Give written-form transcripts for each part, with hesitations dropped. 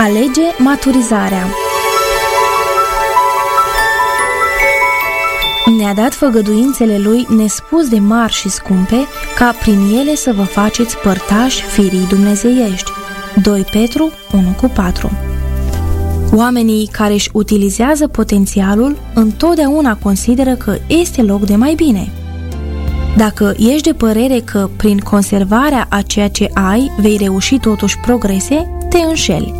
Alege maturizarea. Ne-a dat făgăduințele Lui nespus de mari și scumpe, ca prin ele să vă faceți părtași firii dumnezeiești. 2 Petru 1:4. Oamenii care își utilizează potențialul întotdeauna consideră că este loc de mai bine. Dacă ești de părere că prin conservarea a ceea ce ai vei reuși totuși progrese, te înșeli.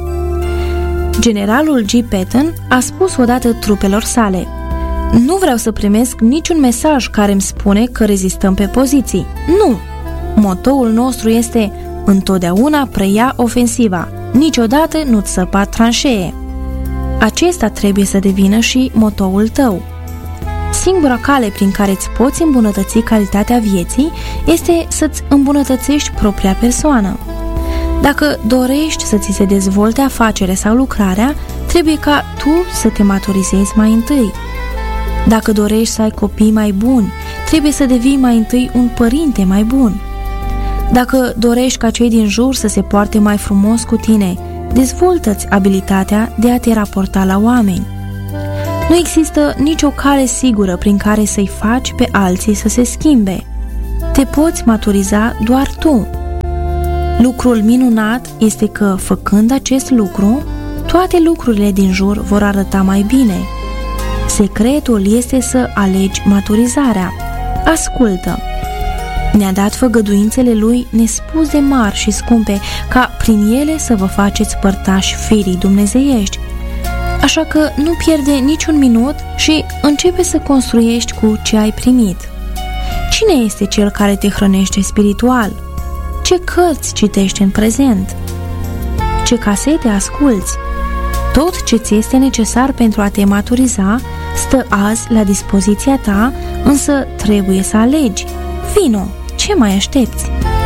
Generalul G. Patton a spus odată trupelor sale: "Nu vreau să primesc niciun mesaj care îmi spune că rezistăm pe poziții. Nu! Motoul nostru este: întotdeauna preia ofensiva, niciodată nu-ți săpa tranșee." Acesta trebuie să devină și motoul tău. Singura cale prin care îți poți îmbunătăți calitatea vieții este să-ți îmbunătățești propria persoană. Dacă dorești să ți se dezvolte afacerea sau lucrarea, trebuie ca tu să te maturizezi mai întâi. Dacă dorești să ai copii mai buni, trebuie să devii mai întâi un părinte mai bun. Dacă dorești ca cei din jur să se poarte mai frumos cu tine, dezvoltă-ți abilitatea de a te raporta la oameni. Nu există nicio cale sigură prin care să-i faci pe alții să se schimbe. Te poți maturiza doar tu. Lucrul minunat este că, făcând acest lucru, toate lucrurile din jur vor arăta mai bine. Secretul este să alegi maturizarea. Ascultă! Ne-a dat făgăduințele Lui nespus de mari și scumpe, ca prin ele să vă faceți părtași firii dumnezeiești. Așa că nu pierde niciun minut și începe să construiești cu ce ai primit. Cine este cel care te hrănește spiritual? Ce cărți citești în prezent? Ce casete asculți? Tot ce ți este necesar pentru a te maturiza stă azi la dispoziția ta, însă trebuie să alegi. Vino! Ce mai aștepți?